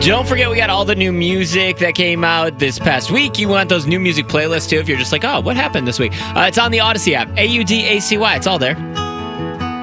Don't forget, we got all the new music that came out this past week. You want those new music playlists, too, if you're just like, oh, what happened this week? It's on the Odyssey app. AUDACY. It's all there.